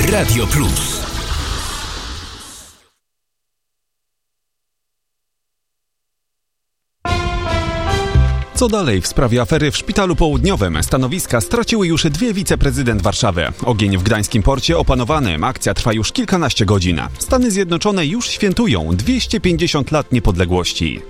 Radio Plus. Co dalej w sprawie afery w Szpitalu Południowym? Stanowiska straciły już 2 wiceprezydent Warszawy. Ogień w gdańskim porcie opanowany. Akcja trwa już kilkanaście godzin. Stany Zjednoczone już świętują 250 lat niepodległości.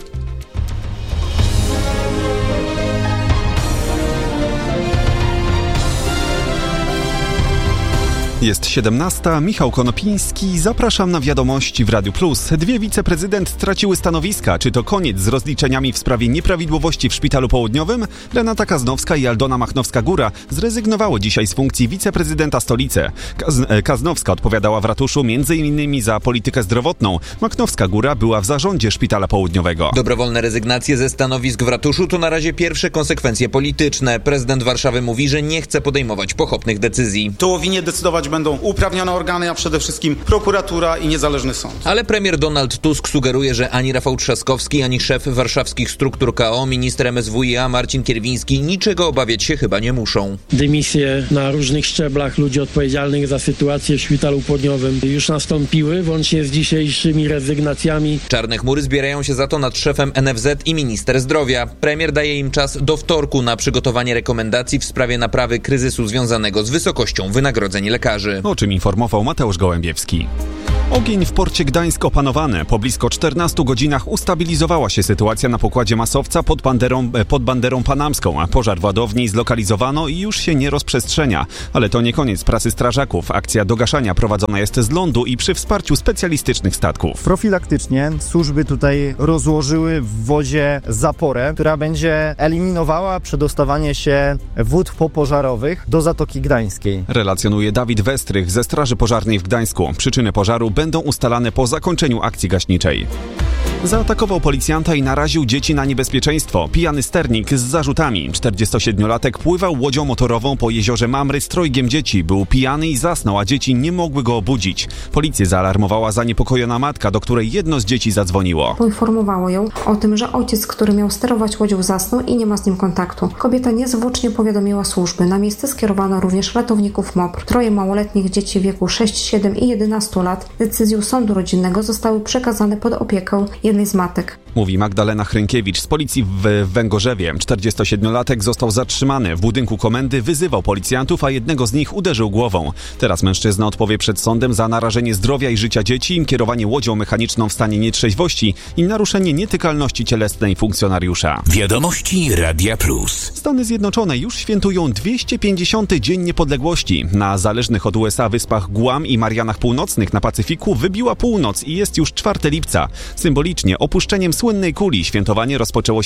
Jest 17. Michał Konopiński. Zapraszam na wiadomości w Radiu Plus. 2 wiceprezydent straciły stanowiska. Czy to koniec z rozliczeniami w sprawie nieprawidłowości w Szpitalu Południowym? Renata Kaznowska i Aldona Machnowska-Góra zrezygnowały dzisiaj z funkcji wiceprezydenta stolicy. Kaznowska odpowiadała w ratuszu m.in. za politykę zdrowotną. Machnowska-Góra była w zarządzie Szpitala Południowego. Dobrowolne rezygnacje ze stanowisk w ratuszu to na razie pierwsze konsekwencje polityczne. Prezydent Warszawy mówi, że nie chce podejmować pochopnych decyzji. To o winie decydować będą uprawnione organy, a przede wszystkim prokuratura i niezależny sąd. Ale premier Donald Tusk sugeruje, że ani Rafał Trzaskowski, ani szef warszawskich struktur KO, minister MSWiA Marcin Kierwiński niczego obawiać się chyba nie muszą. Dymisje na różnych szczeblach ludzi odpowiedzialnych za sytuację w Szpitalu Południowym już nastąpiły, włącznie z dzisiejszymi rezygnacjami. Czarne chmury zbierają się za to nad szefem NFZ i minister zdrowia. Premier daje im czas do wtorku na przygotowanie rekomendacji w sprawie naprawy kryzysu związanego z wysokością wynagrodzeń lekarzy. O czym informował Mateusz Gołębiewski. Ogień w porcie Gdańsk opanowany. Po blisko 14 godzinach ustabilizowała się sytuacja na pokładzie masowca pod banderą panamską. Pożar w ładowni zlokalizowano i już się nie rozprzestrzenia. Ale to nie koniec pracy strażaków. Akcja dogaszania prowadzona jest z lądu i przy wsparciu specjalistycznych statków. Profilaktycznie służby tutaj rozłożyły w wodzie zaporę, która będzie eliminowała przedostawanie się wód popożarowych do Zatoki Gdańskiej. Relacjonuje Dawid Westrych ze Straży Pożarnej w Gdańsku. Przyczyny pożaru będą ustalane po zakończeniu akcji gaśniczej. Zaatakował policjanta i naraził dzieci na niebezpieczeństwo. Pijany sternik z zarzutami. 47-latek pływał łodzią motorową po jeziorze Mamry z trojgiem dzieci. Był pijany i zasnął, a dzieci nie mogły go obudzić. Policję zaalarmowała zaniepokojona matka, do której jedno z dzieci zadzwoniło. Poinformowało ją o tym, że ojciec, który miał sterować łodzią, zasnął i nie ma z nim kontaktu. Kobieta niezwłocznie powiadomiła służby. Na miejsce skierowano również ratowników MOPR. 3 małoletnich dzieci w wieku 6, 7 i 11 lat decyzją sądu rodzinnego zostały przekazane pod opiekę jednej z matek. Mówi Magdalena Hrynkiewicz z policji w Węgorzewie. 47-latek został zatrzymany. W budynku komendy wyzywał policjantów, a jednego z nich uderzył głową. Teraz mężczyzna odpowie przed sądem za narażenie zdrowia i życia dzieci, kierowanie łodzią mechaniczną w stanie nietrzeźwości i naruszenie nietykalności cielesnej funkcjonariusza. Wiadomości Radia Plus. Stany Zjednoczone już świętują 250. Dzień Niepodległości. Na zależnych od USA wyspach Guam i Marianach Północnych na Pacyfiku wybiła północ i jest już 4 lipca. Symbolicznie opuszczeniem słynnej kuli świętowanie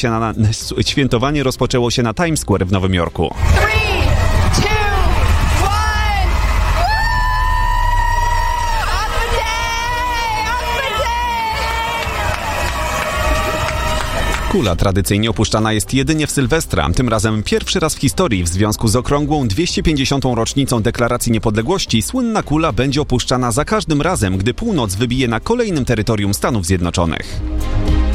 rozpoczęło się na Times Square w Nowym Jorku. 3, 2, 1. Kula tradycyjnie opuszczana jest jedynie w Sylwestra. Tym razem pierwszy raz w historii w związku z okrągłą 250. rocznicą Deklaracji Niepodległości słynna kula będzie opuszczana za każdym razem, gdy północ wybije na kolejnym terytorium Stanów Zjednoczonych.